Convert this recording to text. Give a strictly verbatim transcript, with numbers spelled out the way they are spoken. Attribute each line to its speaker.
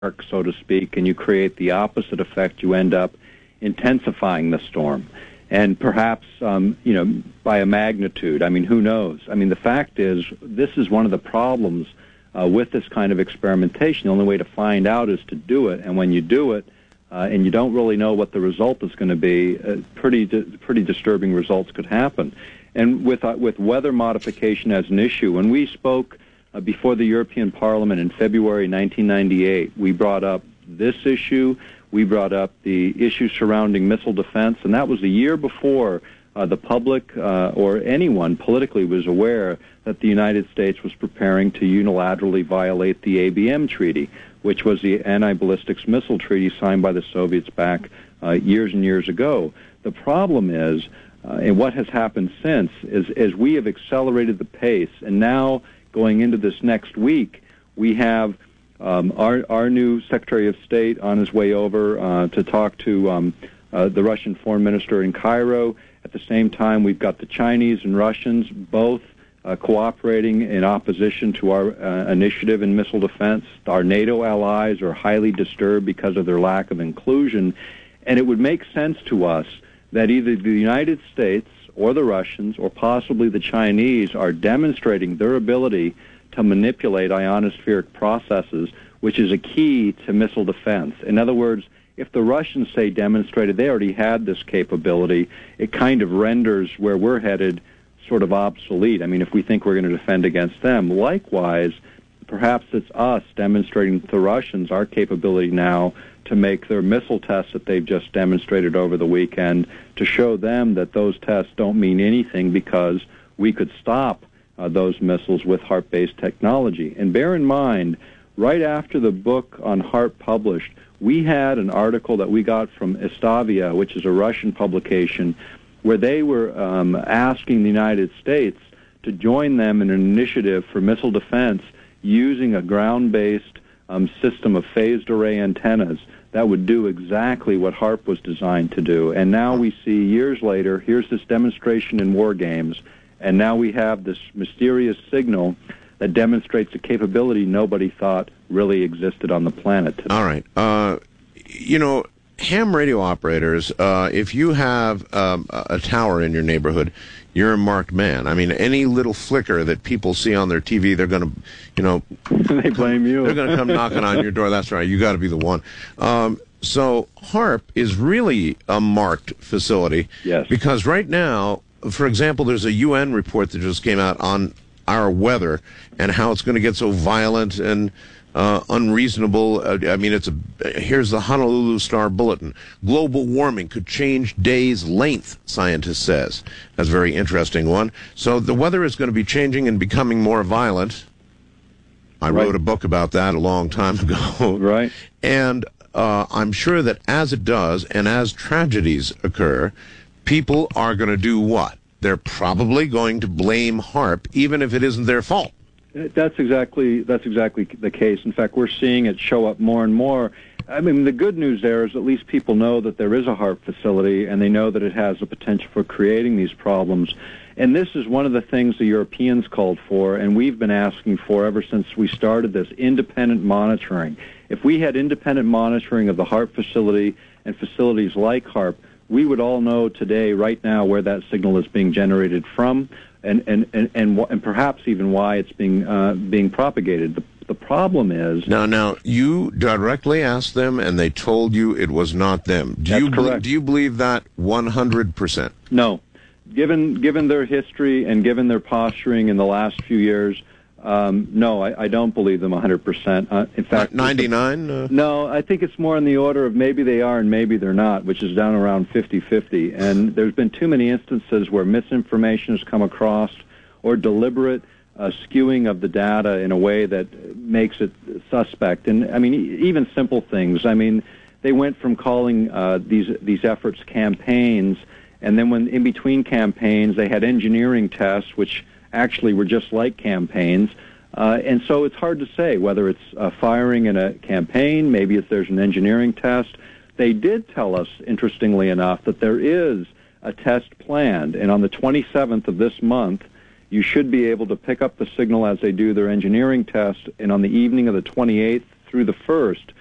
Speaker 1: arc, so to speak, and you create the opposite effect. You end up intensifying the storm, and perhaps, um, you know, by a magnitude. I mean, who knows? I mean, the fact is, this is one of the problems uh, with this kind of experimentation. The only way to find out is to do it, and when you do it, uh, and you don't really know what the result is going to be, uh, pretty di- pretty disturbing results could happen. And with uh, with weather modification as an issue, when we spoke Uh, before the European Parliament in February nineteen ninety-eight, we brought up this issue. We brought up the issue surrounding missile defense, and that was a year before uh, the public uh, or anyone politically was aware that the United States was preparing to unilaterally violate the A B M Treaty, which was the anti-ballistics missile treaty signed by the Soviets back uh, years and years ago. The problem is, uh, and what has happened since, is, is we have accelerated the pace, and now going into this next week, we have um, our our new Secretary of State on his way over uh, to talk to um, uh, the Russian Foreign Minister in Cairo. At the same time, we've got the Chinese and Russians both uh, cooperating in opposition to our uh, initiative in missile defense. Our NATO allies are highly disturbed because of their lack of inclusion, and it would make sense to us that either the United States or the Russians, or possibly the Chinese, are demonstrating their ability to manipulate ionospheric processes, which is a key to missile defense. In other words, if the Russians say demonstrated, they already had this capability, it kind of renders where we're headed sort of obsolete. I mean, if we think we're going to defend against them. Likewise, perhaps it's us demonstrating to the Russians our capability now to make their missile tests that they've just demonstrated over the weekend, to show them that those tests don't mean anything because we could stop uh, those missiles with HARP-based technology. And bear in mind, right after the book on HARP published, we had an article that we got from Estavia, which is a Russian publication, where they were um, asking the United States to join them in an initiative for missile defense using a ground-based um, system of phased array antennas that would do exactly what HARP was designed to do. And now we see, years later, here's this demonstration in war games, and now we have this mysterious signal that demonstrates a capability nobody thought really existed on the planet today.
Speaker 2: All right. Uh, you know, ham radio operators, uh, if you have um, a tower in your neighborhood, you're a marked man. I mean, any little flicker that people see on their T V, they're going to, you know...
Speaker 1: they blame you.
Speaker 2: They're going to come knocking on your door. That's right. You got to be the one. Um, so HARP is really a marked facility.
Speaker 1: Yes.
Speaker 2: Because right now, for example, there's a U N report that just came out on our weather and how it's going to get so violent and uh, unreasonable. Uh, I mean, it's a, here's the Honolulu Star Bulletin. Global warming could change days' length, scientist says. That's a very interesting one. So the weather is going to be changing and becoming more violent. I
Speaker 1: right.
Speaker 2: wrote a book about that a long time ago.
Speaker 1: Right.
Speaker 2: And uh, I'm sure that as it does, and as tragedies occur, people are going to do what? They're probably going to blame HARP, even if it isn't their fault.
Speaker 1: That's exactly that's exactly the case. In fact, we're seeing it show up more and more. I mean, the good news there is at least people know that there is a HARP facility, and they know that it has the potential for creating these problems. And this is one of the things the Europeans called for, and we've been asking for ever since we started this, independent monitoring. If we had independent monitoring of the HARP facility and facilities like HARP, we would all know today, right now, where that signal is being generated from, and and and and, and perhaps even why it's being uh, being propagated. The, the problem is
Speaker 2: now. Now you directly asked them, and they told you it was not them. Do
Speaker 1: that's
Speaker 2: you
Speaker 1: correct.
Speaker 2: Do you believe that one hundred percent?
Speaker 1: No, given given their history and given their posturing in the last few years, um, no, I, I don't believe them one hundred percent. Uh, in fact,
Speaker 2: ninety-nine. Uh...
Speaker 1: No, I think it's more in the order of maybe they are and maybe they're not, which is down around fifty-fifty. And there's been too many instances where misinformation has come across, or deliberate uh, skewing of the data in a way that makes it suspect. And I mean, even simple things. I mean, they went from calling uh, these these efforts campaigns, and then when in between campaigns they had engineering tests, which actually were just like campaigns. Uh, and so it's hard to say whether it's uh, firing in a campaign, maybe if there's an engineering test. They did tell us, interestingly enough, that there is a test planned, and on the twenty-seventh of this month, you should be able to pick up the signal as they do their engineering test, and on the evening of the twenty-eighth through the first,